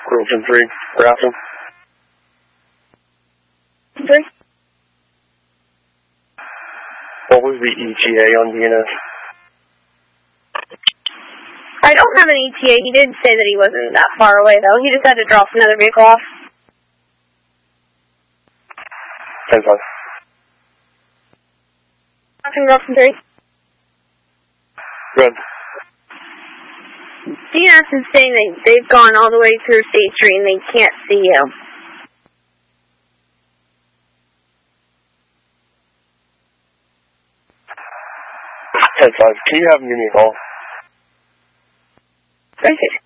Grove 3, Grafton. 3. What was the ETA on DNS? I don't have an ETA. He did say that he wasn't that far away, though. He just had to drop another vehicle off. 10-5. Grafton 3. Good. DNS is saying that they've gone all the way through State Street and they can't see you. Can you have him give me a call? 36